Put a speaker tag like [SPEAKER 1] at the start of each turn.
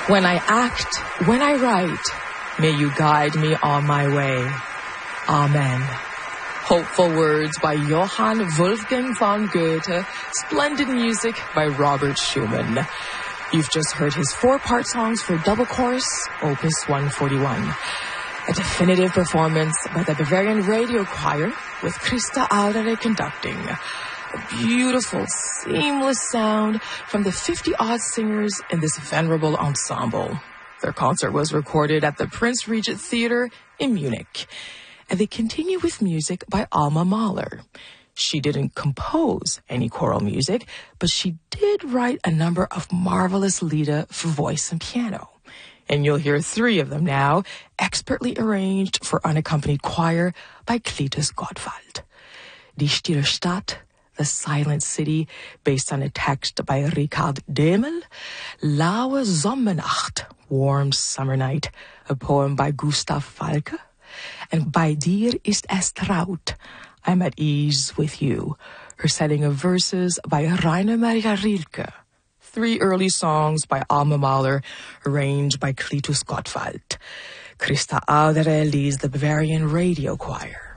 [SPEAKER 1] When I act, when I write, may you guide me on my way. Amen. Hopeful words by Johann Wolfgang von Goethe. Splendid music by Robert Schumann. You've just heard his 4-part songs for double chorus, Opus 141. A definitive performance by the Bavarian Radio Choir with Christa Alderey conducting. A beautiful, seamless sound from the 50-odd singers in this venerable ensemble. Their concert was recorded at the Prince Regent Theater in Munich. And they continue with music by Alma Mahler. She didn't compose any choral music, but she did write a number of marvelous lieder for voice and piano. And you'll hear 3 of them now, expertly arranged for unaccompanied choir by Cletus Gottwald. Die Stille Stadt, The Silent City, based on a text by Richard Demel. Laue Sommernacht, Warm Summer Night, a poem by Gustav Falke. And Bei dir ist es traut, I'm at ease with you, her setting of verses by Rainer Maria Rilke. 3 early songs by Alma Mahler, arranged by Cletus Gottwald. Christa Alderey leads the Bavarian Radio Choir.